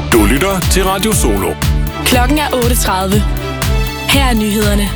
Du lytter til Radio Solo. Klokken er 8:30. Her er nyhederne.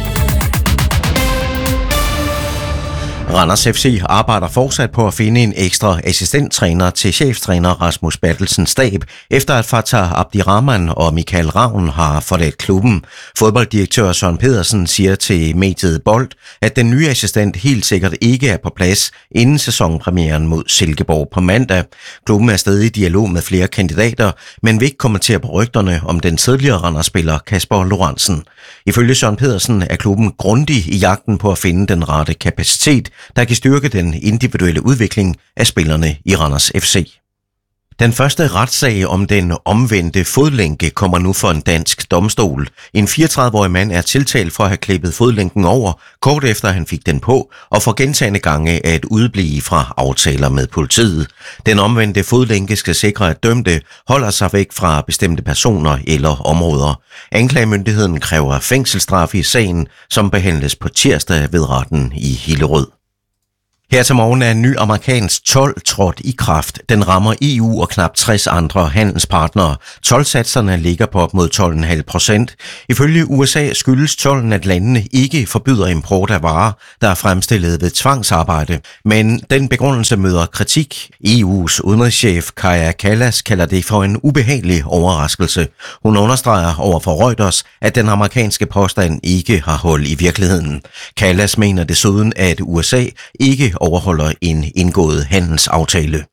Randers FC arbejder fortsat på at finde en ekstra assistenttræner til cheftræner Rasmus Bertelsens stab, efter at Fatah Abdirahman og Michael Ravn har forladt klubben. Fodbolddirektør Søren Pedersen siger til mediet Bold, at den nye assistent helt sikkert ikke er på plads inden sæsonpremieren mod Silkeborg på mandag. Klubben er stadig i dialog med flere kandidater, men vil ikke kommentere på rygterne om den tidligere Randers-spiller Kasper Lorentzen. Ifølge Søren Pedersen er klubben grundig i jagten på at finde den rette kapacitet, der kan styrke den individuelle udvikling af spillerne i Randers FC. Den første retssag om den omvendte fodlænke kommer nu for en dansk domstol. En 34-årig mand er tiltalt for at have klippet fodlænken over, kort efter han fik den på, og for gentagne gange at udeblive fra aftaler med politiet. Den omvendte fodlænke skal sikre, at dømte holder sig væk fra bestemte personer eller områder. Anklagemyndigheden kræver fængselsstraf i sagen, som behandles på tirsdag ved retten i Hillerød. Her til morgen er en ny amerikansk told trådt i kraft. Den rammer EU og knap 60 andre handelspartnere. Toldsatserne ligger på op mod 12,5%. Ifølge USA skyldes tolden, at landene ikke forbyder import af varer, der er fremstillet ved tvangsarbejde. Men den begrundelse møder kritik. EU's udenrigschef Kaja Kallas kalder det for en ubehagelig overraskelse. Hun understreger over for Reuters, at den amerikanske påstand ikke har hold i virkeligheden. Kallas mener desuden, at USA ikke overholder en indgået handelsaftale.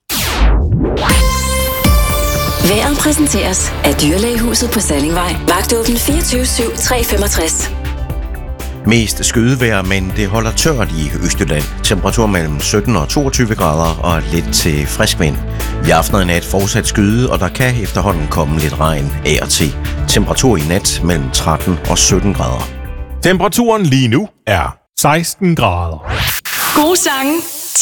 Vejret præsenteres af Dyrlægehuset på Sallingvej. Vagtåben 24/7, 365. Mest skydevejr, men det holder tørt i Østjylland. Temperatur mellem 17 og 22 grader og lidt til frisk vind. I aften og i nat fortsat skyde, og der kan efterhånden komme lidt regn af og til. Temperatur i nat mellem 13 og 17 grader. Temperaturen lige nu er 16 grader. Gode sange